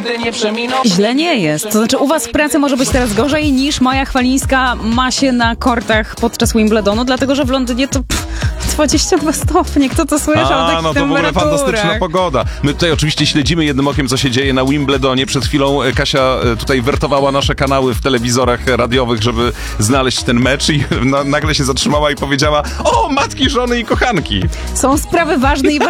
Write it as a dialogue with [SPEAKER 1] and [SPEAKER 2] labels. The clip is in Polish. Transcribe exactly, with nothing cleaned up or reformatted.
[SPEAKER 1] nigdy nie przeminą.
[SPEAKER 2] Źle nie jest. To znaczy u was w pracy może być teraz gorzej niż Maja Chwalińska ma się na kortach podczas Wimbledonu, dlatego że w Londynie to pff, dwadzieścia dwa stopnie. Kto to słyszał o
[SPEAKER 3] A,
[SPEAKER 2] takich
[SPEAKER 3] no to w ogóle
[SPEAKER 2] temperaturach?
[SPEAKER 3] fantastyczna pogoda. My tutaj oczywiście śledzimy jednym okiem, co się dzieje na Wimbledonie. Przed chwilą Kasia e, tutaj wertowała nasze kanały w telewizorach radiowych, żeby znaleźć ten mecz i na, nagle się zatrzymała i powiedziała: o, matki, żony i kochanki.
[SPEAKER 2] Są sprawy ważne i